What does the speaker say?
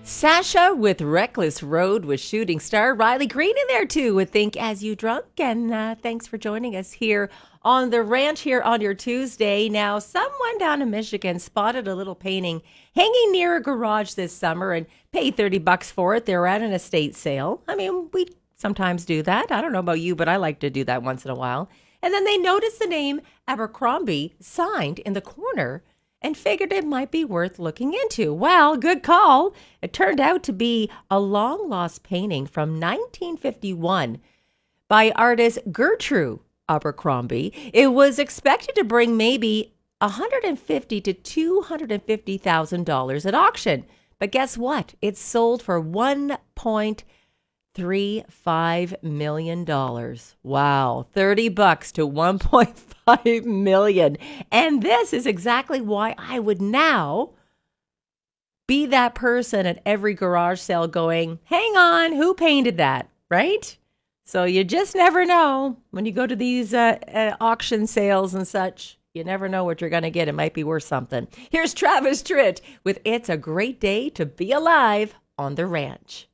Sasha with Reckless Road with Shooting Star. Riley Green in there too with Think As You Drunk. And thanks for joining us here on the ranch here on your Tuesday. Now, someone down in Michigan spotted a little painting hanging near a garage this summer and paid $30 for it. They were at an estate sale. I mean, we sometimes do that. I don't know about you, but I like to do that once in a while. And then they noticed the name Abercrombie signed in the corner and figured it might be worth looking into. Well, good call. It turned out to be a long-lost painting from 1951 by artist Gertrude Abercrombie. It was expected to bring maybe $150,000 to $250,000 at auction. But guess what? It sold for $1.35 million. Wow, $30 to $1.5 million. And this is exactly why I would now be that person at every garage sale going, hang on, who painted that, right? So you just never know when you go to these auction sales and such. You never know what you're going to get. It might be worth something. Here's Travis Tritt with It's a Great Day to Be Alive on the Ranch.